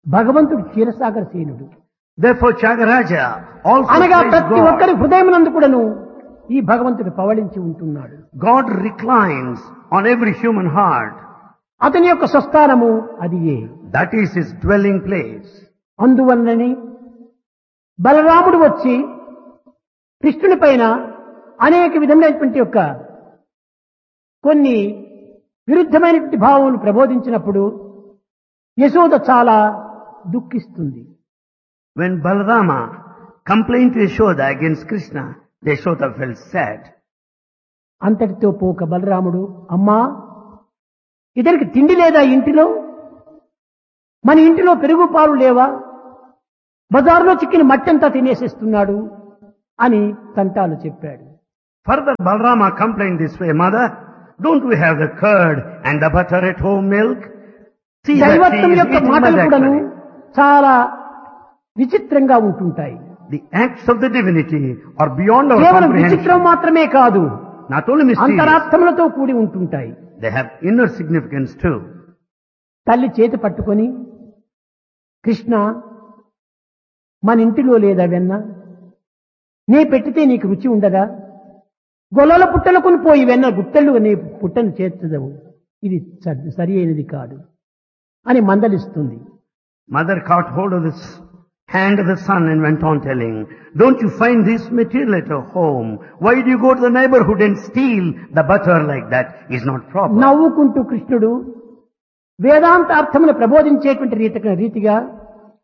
భగవంతుడు క్షీరసాగర సేనుడు. Therefore Tyagaraja also అనగా praised ప్రతి God. ఒక్కరి హృదయమునందు కూడాను ఈ భగవంతుడు పవళించి ఉంటున్నాడు. God reclines on every human heart. అతని యొక్క స్వస్థానము అది ఏ. That is his dwelling place. అందువలనని బలరాముడు వచ్చి కృష్ణుని పైన అనేక విధమైనటువంటి యొక్క కొన్ని విరుద్ధమైనటువంటి భావములు ప్రబోధించినప్పుడు యశోద చాలా దుఃఖిస్తుంది. When Balarama complained to Yashoda against Krishna, Yashoda felt sad. అంతటితో పోక బలరాముడు, అమ్మా ఇతనికి తిండి లేదా ఇంటిలో, మన ఇంటిలో పెరుగు పాలు లేవా, బజార్లో చిక్కిన మట్టంతా తినేసేస్తున్నాడు అని తంటాలు చెప్పాడు. Further, Balarama complained this way, Mother, don't we have the curd and the butter at home milk? See that she దైవత్వం is యొక్క eating మాటలు కూడాను actually. చాలా విచిత్రంగా ఉంటుంటాయి. The acts of the divinity are beyond our కేవలం విచిత్రం comprehension. మాత్రమే కాదు, Not only mysterious, అంతరార్థములతో కూడి ఉంటుంటాయి. they have inner significance too. తల్లి చేతి పట్టుకొని, కృష్ణ మన ఇంటిలో లేదా వెన్న, నీ పెట్టితే నీకు రుచి ఉండదా, గొల్లల పుట్టలకుని పోయి వెన్న గుట్టలు నీ పుట్టను చేర్చదవు, ఇది సరి అయినది కాదు అని మందలిస్తుంది. Mother caught hold of this hand of the son and went on telling, don't you find this material at your home? Why do you go to the neighborhood and steal the butter like that? Is not proper. నవ్వుకుంటూ కృష్ణుడు వేదాంత అర్థమును ప్రబోధించేటువంటి రీతిగా